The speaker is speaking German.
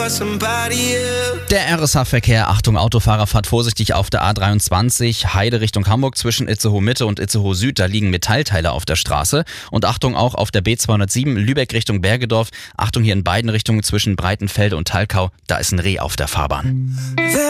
Der RSH-Verkehr, Achtung Autofahrer, fahrt vorsichtig auf der A23, Heide Richtung Hamburg zwischen Itzehoe Mitte und Itzehoe Süd, da liegen Metallteile auf der Straße. Und Achtung auch auf der B207 Lübeck Richtung Bergedorf, Achtung hier in beiden Richtungen zwischen Breitenfelde und Thalkau, da ist ein Reh auf der Fahrbahn.